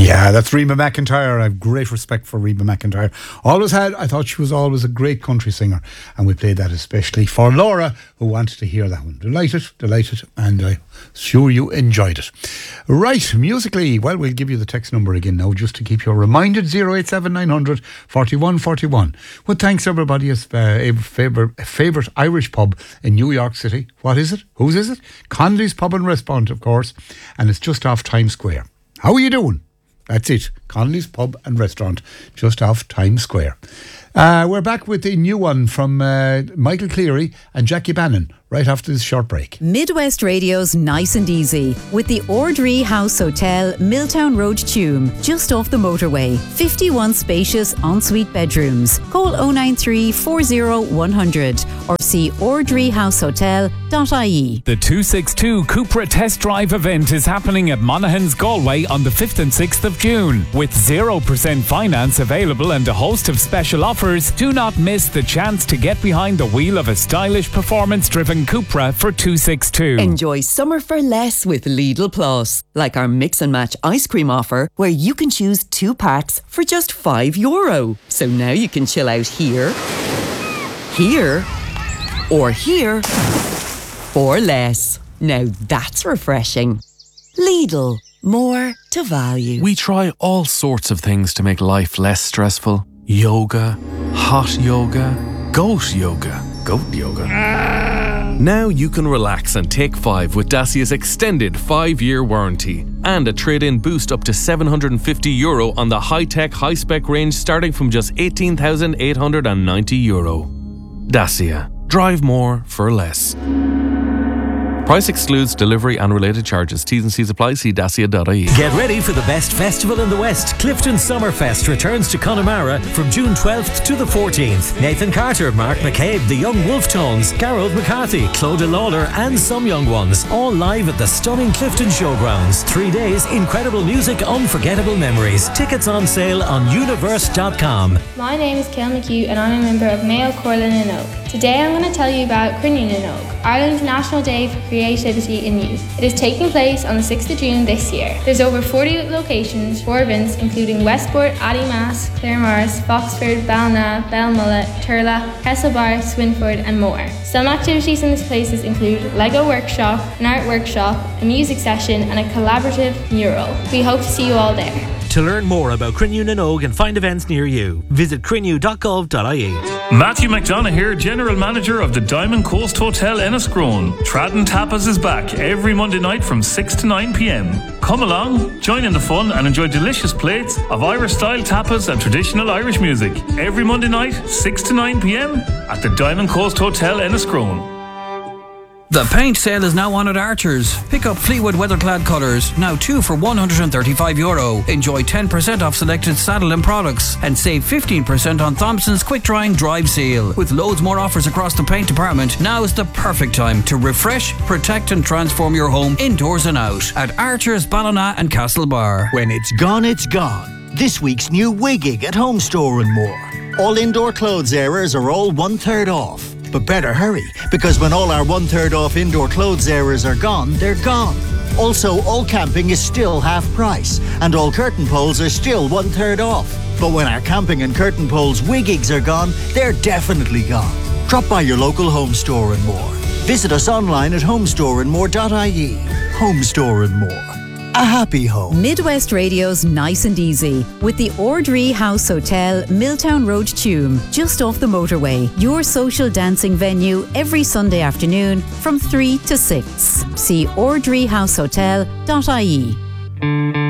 Yeah, that's Reba McEntire. I have great respect for Reba McEntire. Always had. I thought she was always a great country singer. And we played that especially for Laura, who wanted to hear that one. Delighted. And I'm sure you enjoyed it. Right, musically, well, we'll give you the text number again now, just to keep you reminded. 087 41 41. Well, thanks everybody's favourite Irish pub in New York City. What is it? Whose is it? Connolly's Pub and Restaurant, of course. And it's just off Times Square. How are you doing? That's it. Connolly's Pub and Restaurant, just off Times Square. We're back with the new one from Michael Cleary and Jackie Bannon right after this short break. Midwest Radio's Nice and Easy with the Ordree House Hotel, Milltown Road, Tuam, just off the motorway. 51 spacious ensuite bedrooms. Call 093 40 100 or see ordreehousehotel.ie. The 262 Cupra Test Drive event is happening at Monaghan's Galway on the 5th and 6th of June. With 0% finance available and a host of special offers, do not miss the chance to get behind the wheel of a stylish, performance-driven Cupra for 262. Enjoy summer for less with Lidl Plus. Like our mix and match ice cream offer, where you can choose 2 packs for just €5. So now you can chill out here, or here for less. Now that's refreshing. Lidl, more to value. We try all sorts of things to make life less stressful. Yoga, hot yoga, goat yoga. Now you can relax and take 5 with Dacia's extended 5-year warranty and a trade-in boost up to €750 on the high-tech, high-spec range starting from just €18,890. Dacia. Drive more for less. Price excludes delivery and related charges. T's and C's apply. See dacia.ie. Get ready for the best festival in the West. Clifton Summerfest returns to Connemara from June 12th to the 14th. Nathan Carter, Mark McCabe, the Young Wolf Tones, Garrod McCarthy, Claudia Lawler and some young ones. All live at the stunning Clifton Showgrounds. 3 days, incredible music, unforgettable memories. Tickets on sale on universe.com. My name is Kael McHugh and I'm a member of Mayo, Corlin and Oak. Today I'm going to tell you about Crinnion and Oak, Ireland's National Day for Creativity in Youth. It is taking place on the 6th of June this year. There's over 40 locations for events including Westport, Addymast, Claremorris, Foxford, Ballina, Belmullet, Turla, Castlebar, Swinford and more. Some activities in these places include Lego workshop, an art workshop, a music session and a collaborative mural. We hope to see you all there. To learn more about Crinnion and Oak and find events near you, visit crinnew.gov.ie. Matthew McDonough here, General Manager of the Diamond Coast Hotel Enniscrone. Tradden Tapas is back every Monday night from 6 to 9 p.m. Come along, join in the fun and enjoy delicious plates of Irish-style tapas and traditional Irish music. Every Monday night, 6 to 9 p.m. at the Diamond Coast Hotel Enniscrone. The paint sale is now on at Archer's. Pick up Fleetwood Weatherclad colours, now 2 for €135. Enjoy 10% off selected Saddle and products and save 15% on Thompson's Quick Drying Drive Seal. With loads more offers across the paint department, now is the perfect time to refresh, protect and transform your home indoors and out at Archer's, Ballina and Castlebar. When it's gone, it's gone. This week's new Wiggig at Home Store and More. All indoor clothes areas are all 1/3 off. But better hurry, because when all our 1/3 off indoor clothes areas are gone, they're gone. Also, all camping is still half price, and all curtain poles are still 1/3 off. But when our camping and curtain poles Wiggigs are gone, they're definitely gone. Drop by your local Home Store and More. Visit us online at homestoreandmore.ie. Home Store and More. A happy home. Midwest Radio's Nice and Easy with the Ordree House Hotel, Milltown Road, Tuam, just off the motorway. Your social dancing venue every Sunday afternoon from 3 to 6. See ordreehousehotel.ie.